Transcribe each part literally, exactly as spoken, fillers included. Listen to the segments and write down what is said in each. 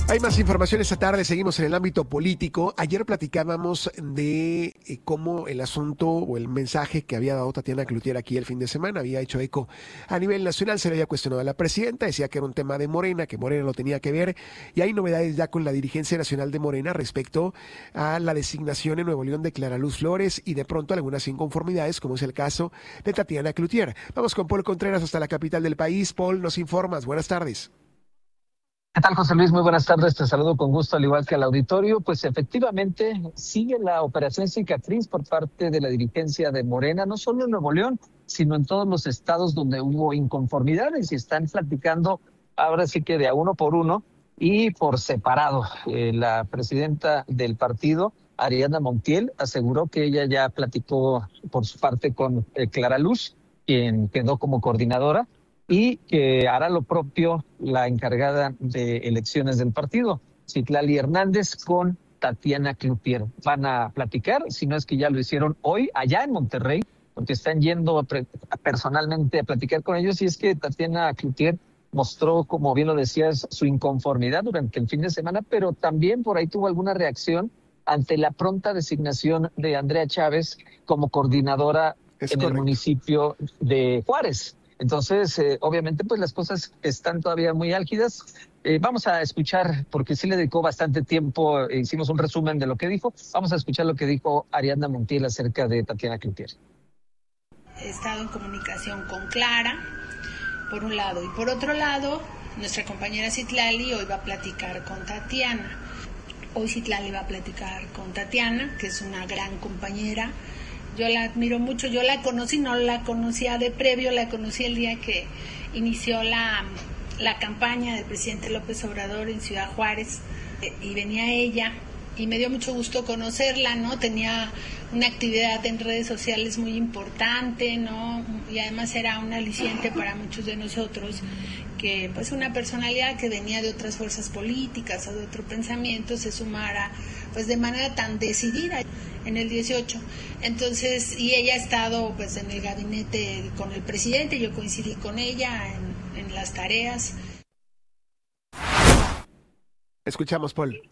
Hay más información esta tarde, seguimos en el ámbito político. Ayer platicábamos de eh, cómo el asunto o el mensaje que había dado Tatiana Cloutier aquí el fin de semana había hecho eco a nivel nacional. Se le había cuestionado a la presidenta, decía que era un tema de Morena, que Morena lo tenía que ver, y hay novedades ya con la dirigencia nacional de Morena respecto a la designación en Nuevo León de Clara Luz Flores y de pronto algunas inconformidades, como es el caso de Tatiana Cloutier. Vamos con Paul Contreras hasta la capital del país. Paul, nos informas. Buenas tardes. ¿Qué tal, José Luis? Muy buenas tardes, te saludo con gusto, al igual que al auditorio. Pues efectivamente sigue la operación cicatriz por parte de la dirigencia de Morena, no solo en Nuevo León, sino en todos los estados donde hubo inconformidades y están platicando ahora sí que de a uno por uno y por separado. Eh, la presidenta del partido, Ariadna Montiel, aseguró que ella ya platicó por su parte con eh, Clara Luz, quien quedó como coordinadora, y que hará lo propio la encargada de elecciones del partido, Citlali Hernández, con Tatiana Cloutier. Van a platicar, si no es que ya lo hicieron hoy, allá en Monterrey, porque están yendo personalmente a platicar con ellos, y es que Tatiana Cloutier mostró, como bien lo decías, su inconformidad durante el fin de semana, pero también por ahí tuvo alguna reacción ante la pronta designación de Andrea Chávez como coordinadora es en correcto. El municipio de Juárez. Entonces, eh, obviamente, pues las cosas están todavía muy álgidas. Eh, vamos a escuchar, porque sí le dedicó bastante tiempo, eh, hicimos un resumen de lo que dijo. Vamos a escuchar lo que dijo Ariadna Montiel acerca de Tatiana Cloutier. He estado en comunicación con Clara, por un lado. Y por otro lado, nuestra compañera Citlali hoy va a platicar con Tatiana. Hoy Citlali va a platicar con Tatiana, que es una gran compañera. Yo la admiro mucho, yo la conocí, no la conocía de previo, la conocí el día que inició la, la campaña del presidente López Obrador en Ciudad Juárez, y venía ella, y me dio mucho gusto conocerla, ¿no? Tenía una actividad en redes sociales muy importante, ¿no? Y además era un aliciente para muchos de nosotros, que pues una personalidad que venía de otras fuerzas políticas o de otro pensamiento se sumara pues de manera tan decidida en el dieciocho. Entonces, y ella ha estado pues en el gabinete con el presidente, yo coincidí con ella en, en las tareas. Escuchamos, Paul.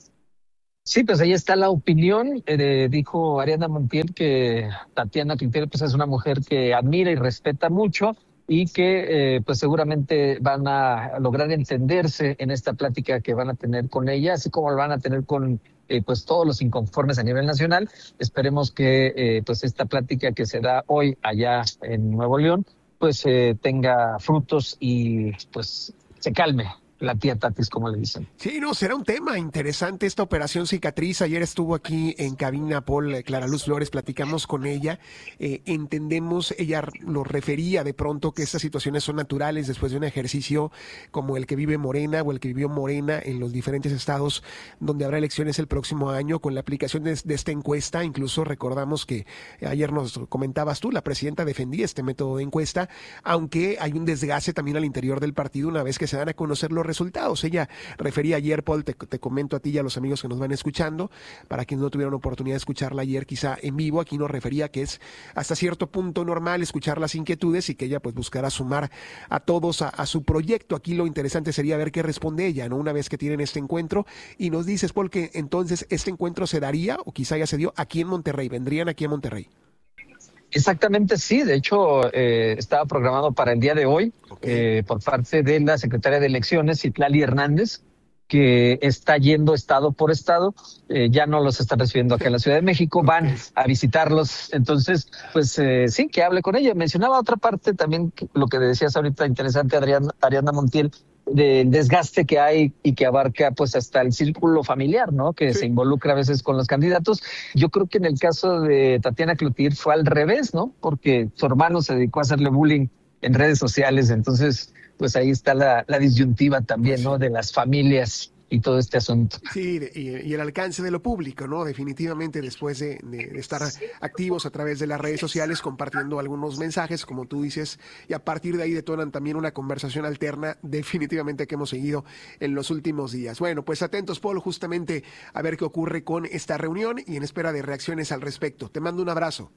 Sí, pues ahí está la opinión. Eh, dijo Ariadna Montiel que Tatiana Cloutier pues es una mujer que admira y respeta mucho, y que eh, pues seguramente van a lograr entenderse en esta plática que van a tener con ella, así como lo van a tener con eh, pues todos los inconformes a nivel nacional. Esperemos que eh, pues esta plática que se da hoy allá en Nuevo León pues eh, tenga frutos y pues se calme la tía Tatis, como le dicen. Sí, no, será un tema interesante esta operación cicatriz. Ayer estuvo aquí en cabina Paul, Clara Luz Flores, platicamos con ella, eh, entendemos, ella lo refería de pronto que estas situaciones son naturales después de un ejercicio como el que vive Morena o el que vivió Morena en los diferentes estados donde habrá elecciones el próximo año, con la aplicación de, de esta encuesta. Incluso recordamos que ayer nos comentabas tú, la presidenta defendía este método de encuesta, aunque hay un desgaste también al interior del partido una vez que se dan a conocer los resultados. Ella refería ayer, Paul, te, te comento a ti y a los amigos que nos van escuchando, para quienes no tuvieron oportunidad de escucharla ayer quizá en vivo, aquí nos refería que es hasta cierto punto normal escuchar las inquietudes y que ella pues buscará sumar a todos a, a su proyecto. Aquí lo interesante sería ver qué responde ella, ¿no? Una vez que tienen este encuentro, y nos dices, Paul, que entonces este encuentro se daría, o quizá ya se dio, aquí en Monterrey, vendrían aquí a Monterrey. Exactamente, sí. De hecho, eh, estaba programado para el día de hoy, okay. eh, por parte de la secretaria de Elecciones, Citlali Hernández, que está yendo estado por estado. Eh, ya no los está recibiendo acá en la Ciudad de México, okay. Van a visitarlos. Entonces, pues eh, sí, que hable con ella. Mencionaba otra parte también, lo que decías ahorita, interesante, Adriana, Ariadna Montiel, del desgaste que hay y que abarca pues hasta el círculo familiar, ¿no? Que sí. Se involucra a veces con los candidatos. Yo creo que en el caso de Tatiana Cloutier fue al revés, ¿no? Porque su hermano se dedicó a hacerle bullying en redes sociales, entonces pues ahí está la, la disyuntiva también, pues sí. ¿No? De las familias y todo este asunto. Sí, y, y el alcance de lo público, ¿no? Definitivamente después de, de estar activos a través de las redes sociales, compartiendo algunos mensajes, como tú dices, y a partir de ahí detonan también una conversación alterna, definitivamente, que hemos seguido en los últimos días. Bueno, pues atentos, Paul, justamente a ver qué ocurre con esta reunión y en espera de reacciones al respecto. Te mando un abrazo.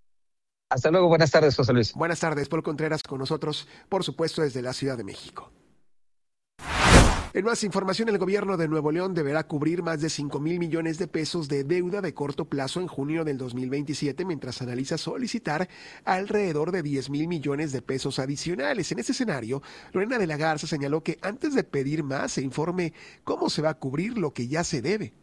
Hasta luego, buenas tardes, José Luis. Buenas tardes, Paul Contreras con nosotros, por supuesto, desde la Ciudad de México. En más información, el gobierno de Nuevo León deberá cubrir más de cinco mil millones de pesos de deuda de corto plazo en junio del dos mil veintisiete, mientras analiza solicitar alrededor de diez mil millones de pesos adicionales. En este escenario, Lorena de la Garza señaló que antes de pedir más, se informe cómo se va a cubrir lo que ya se debe.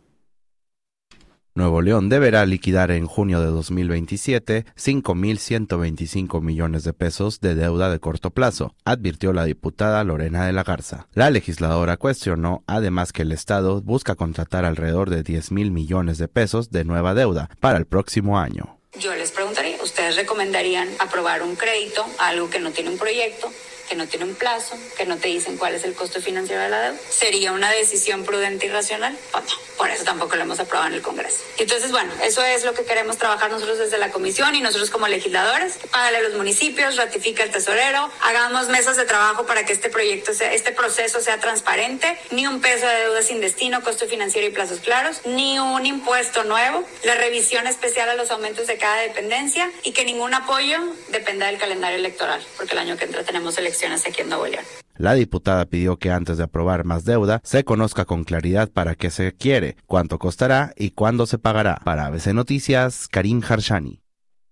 Nuevo León deberá liquidar en junio de dos mil veintisiete cinco mil ciento veinticinco millones de pesos de deuda de corto plazo, advirtió la diputada Lorena de la Garza. La legisladora cuestionó además que el Estado busca contratar alrededor de diez mil millones de pesos de nueva deuda para el próximo año. Yo les preguntaría, ¿ustedes recomendarían aprobar un crédito, algo que no tiene un proyecto, que no tiene un plazo, que no te dicen cuál es el costo financiero de la deuda? ¿Sería una decisión prudente y racional? Pues no, por eso tampoco lo hemos aprobado en el Congreso. Entonces, bueno, eso es lo que queremos trabajar nosotros desde la Comisión y nosotros como legisladores. Págale a los municipios, ratifica el tesorero, hagamos mesas de trabajo para que este proyecto, sea, este proceso sea transparente, ni un peso de deuda sin destino, costo financiero y plazos claros, ni un impuesto nuevo, la revisión especial a los aumentos de cada dependencia y que ningún apoyo dependa del calendario electoral, porque el año que entra tenemos elecciones aquí en Nuevo León. La diputada pidió que antes de aprobar más deuda, se conozca con claridad para qué se quiere, cuánto costará y cuándo se pagará. Para A B C Noticias, Karim Harshani.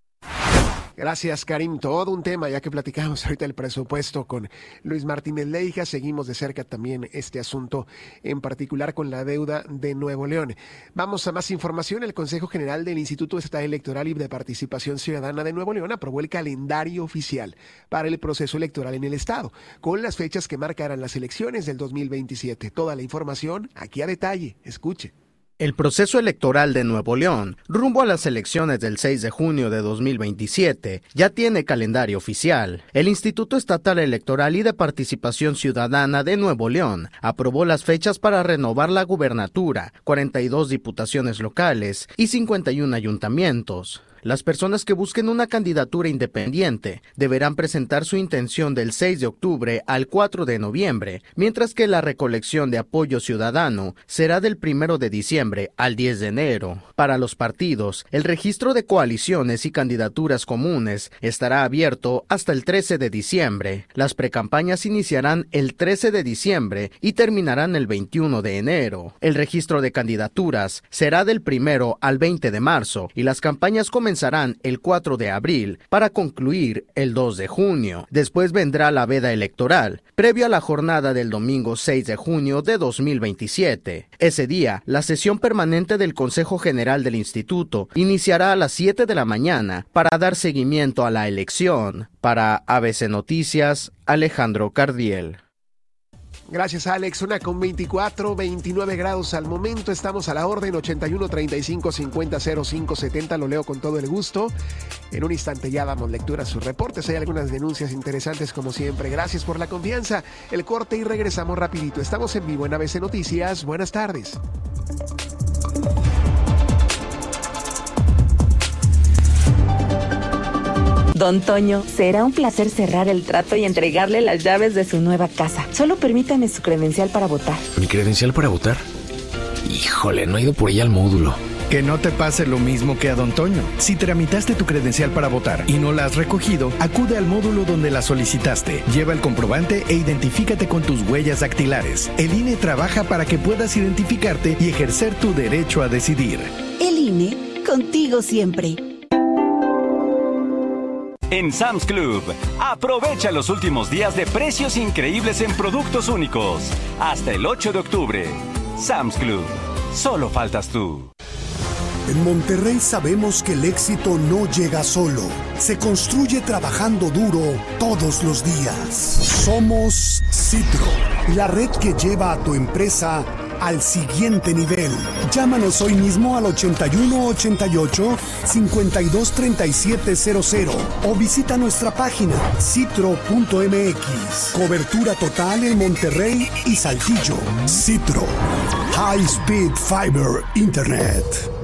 Gracias, Karim. Todo un tema, ya que platicamos ahorita el presupuesto con Luis Martínez Leija. Seguimos de cerca también este asunto, en particular con la deuda de Nuevo León. Vamos a más información. El Consejo General del Instituto Estatal Electoral y de Participación Ciudadana de Nuevo León aprobó el calendario oficial para el proceso electoral en el Estado, con las fechas que marcarán las elecciones del dos mil veintisiete. Toda la información aquí a detalle. Escuche. El proceso electoral de Nuevo León, rumbo a las elecciones del seis de junio de dos mil veintisiete, ya tiene calendario oficial. El Instituto Estatal Electoral y de Participación Ciudadana de Nuevo León aprobó las fechas para renovar la gubernatura, cuarenta y dos diputaciones locales y cincuenta y uno ayuntamientos. Las personas que busquen una candidatura independiente deberán presentar su intención del seis de octubre al cuatro de noviembre, mientras que la recolección de apoyo ciudadano será del primero de diciembre al diez de enero. Para los partidos, el registro de coaliciones y candidaturas comunes estará abierto hasta el trece de diciembre. Las precampañas iniciarán el trece de diciembre y terminarán el veintiuno de enero. El registro de candidaturas será del primero al veinte de marzo y las campañas comenzarán el cuatro de abril para concluir el dos de junio. Después vendrá la veda electoral, previo a la jornada del domingo seis de junio de dos mil veintisiete. Ese día, la sesión permanente del Consejo General del Instituto iniciará a las siete de la mañana para dar seguimiento a la elección. Para A B C Noticias, Alejandro Cardiel. Gracias, Alex. Una con veinticuatro, veintinueve grados al momento. Estamos a la orden. Ochenta y uno, treinta y cinco, cincuenta, cero cinco, setenta. Lo leo con todo el gusto. En un instante ya damos lectura a sus reportes. Hay algunas denuncias interesantes como siempre. Gracias por la confianza. El corte y regresamos rapidito. Estamos en vivo en A B C Noticias. Buenas tardes. Don Toño, será un placer cerrar el trato y entregarle las llaves de su nueva casa. Solo permítame su credencial para votar. ¿Mi credencial para votar? Híjole, no he ido por ella al módulo. Que no te pase lo mismo que a Don Toño. Si tramitaste tu credencial para votar y no la has recogido, acude al módulo donde la solicitaste. Lleva el comprobante e identifícate con tus huellas dactilares. El I N E trabaja para que puedas identificarte y ejercer tu derecho a decidir. El I N E, contigo siempre. En Sam's Club, aprovecha los últimos días de precios increíbles en productos únicos. Hasta el ocho de octubre. Sam's Club. Solo faltas tú. En Monterrey sabemos que el éxito no llega solo. Se construye trabajando duro todos los días. Somos Citro, la red que lleva a tu empresa al siguiente nivel. Llámanos hoy mismo al ochenta y uno, ochenta y ocho, cincuenta y dos, treinta y siete cero cero o visita nuestra página citro punto m x. Cobertura total en Monterrey y Saltillo. Citro. High Speed Fiber Internet.